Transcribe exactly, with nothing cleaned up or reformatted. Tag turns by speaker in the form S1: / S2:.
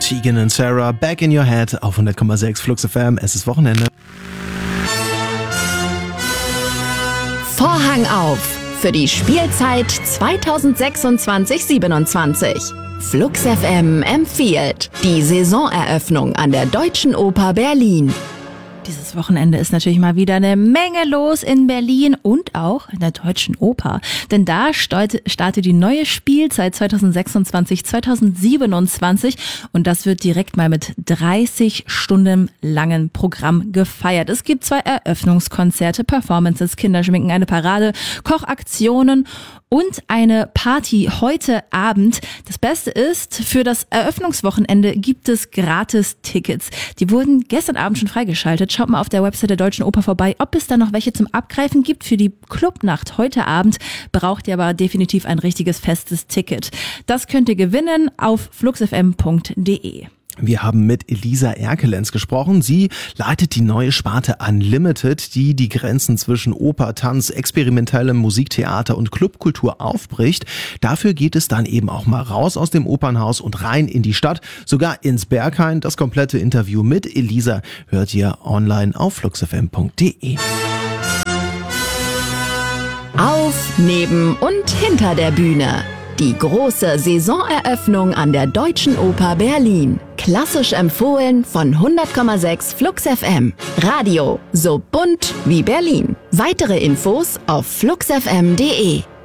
S1: Tegan und Sarah, Back in Your Head auf hundert Komma sechs Flux F M. Es ist Wochenende.
S2: Vorhang auf für die Spielzeit zweitausendsechsundzwanzig siebenundzwanzig. Flux F M empfiehlt die Saisoneröffnung an der Deutschen Oper Berlin.
S3: Dieses Wochenende ist natürlich mal wieder eine Menge los in Berlin und auch in der Deutschen Oper. Denn da startet die neue Spielzeit zweitausendsechsundzwanzig zweitausendsiebenundzwanzig und das wird direkt mal mit dreißig Stunden langen Programm gefeiert. Es gibt zwei Eröffnungskonzerte, Performances, Kinderschminken, eine Parade, Kochaktionen und eine Party heute Abend. Das Beste ist, für das Eröffnungswochenende gibt es Gratis-Tickets. Die wurden gestern Abend schon freigeschaltet. Schaut mal auf der Website der Deutschen Oper vorbei, ob es da noch welche zum Abgreifen gibt. Für die Clubnacht heute Abend braucht ihr aber definitiv ein richtiges festes Ticket. Das könnt ihr gewinnen auf fluxfm punkt de.
S1: Wir haben mit Elisa Erkelenz gesprochen. Sie leitet die neue Sparte Unlimited, die die Grenzen zwischen Oper, Tanz, experimentellem Musiktheater und Clubkultur aufbricht. Dafür geht es dann eben auch mal raus aus dem Opernhaus und rein in die Stadt, sogar ins Berghain. Das komplette Interview mit Elisa hört ihr online auf fluxfm punkt de.
S2: Auf, neben und hinter der Bühne. Die große Saisoneröffnung an der Deutschen Oper Berlin. Klassisch empfohlen von hundert Komma sechs Flux F M. Radio so bunt wie Berlin. Weitere Infos auf fluxfm punkt de.